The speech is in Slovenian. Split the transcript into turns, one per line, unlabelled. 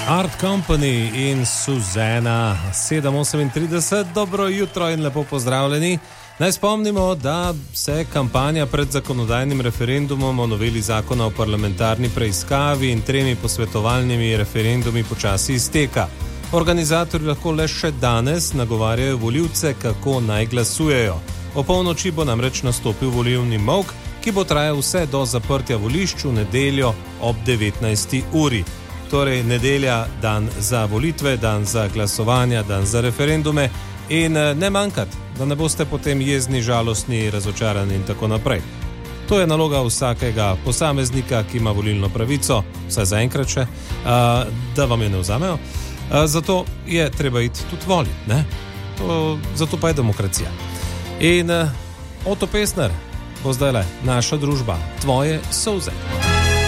Art Company in Suzana 7:38, dobro jutro in lepo pozdravljeni. Naj spomnimo, da se kampanja pred zakonodajnim referendumom o noveli zakona o parlamentarni preiskavi in 3 posvetovalnimi referendumi počasi izteka. Organizatorji lahko le še danes nagovarjajo volivce, kako naj glasujejo. O polnoči bo namreč nastopil volilni molk, ki bo trajal vse do zaprtja volišč v nedeljo ob 19. uri. Torej, nedelja, dan za volitve, dan za glasovanja, dan za referendume in ne manjkati, da ne boste potem jezni, žalostni, razočarani in tako naprej. To je naloga vsakega posameznika, ki ima volilno pravico, vsaj zaenkrat še, da vam je ne vzamejo. Zato je treba iti tudi voliti, ne? Zato pa je demokracija. In Oto Pestner bo zdajle naša družba, tvoje solze.